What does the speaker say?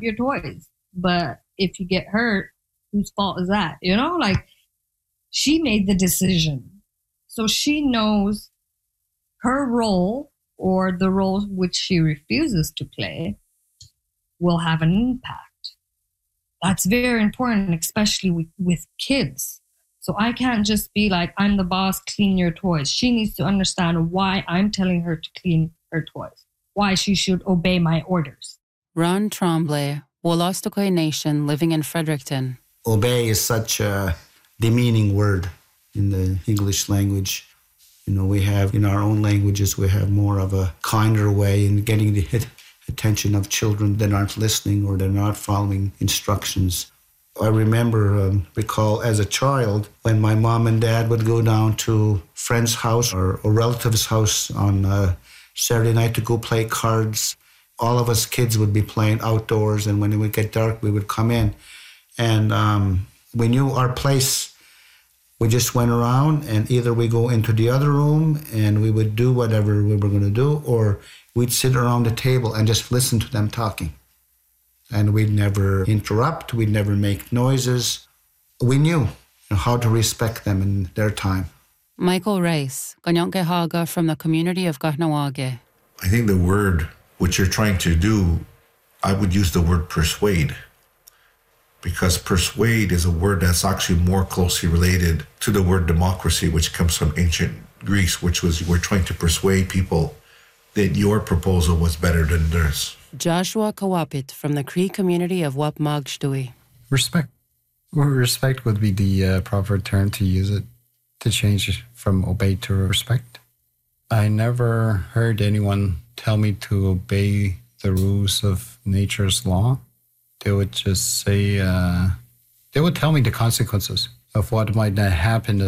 your toys. But if you get hurt, whose fault is that? You know, like she made the decision. So she knows her role or the role which she refuses to play will have an impact. That's very important, especially with kids. So I can't just be like, I'm the boss, clean your toys. She needs to understand why I'm telling her to clean her toys, why she should obey my orders. Ron Tremblay, Wolastoqey Nation living in Fredericton. Obey is such a demeaning word in the English language. You know, we have, in our own languages, we have more of a kinder way in getting the attention of children that aren't listening or they're not following instructions. I recall as a child when my mom and dad would go down to a friend's house or a relative's house on Saturday night to go play cards. All of us kids would be playing outdoors, and when it would get dark, we would come in. And we knew our place. We just went around, and either we go into the other room and we would do whatever we were going to do, or we'd sit around the table and just listen to them talking. And we'd never interrupt, we'd never make noises. We knew how to respect them in their time. Michael Rice, Ganyonke Haga from the community of Kahnawake. I think the word, what you're trying to do, I would use the word persuade. Because persuade is a word that's actually more closely related to the word democracy, which comes from ancient Greece, which was you were trying to persuade people that your proposal was better than theirs. Joshua Kawapit from the Cree community of Wapmagshtui. Respect. Well, respect would be the proper term to use it, to change from obey to respect. I never heard anyone tell me to obey the rules of nature's law. They would just say, they would tell me the consequences of what might happen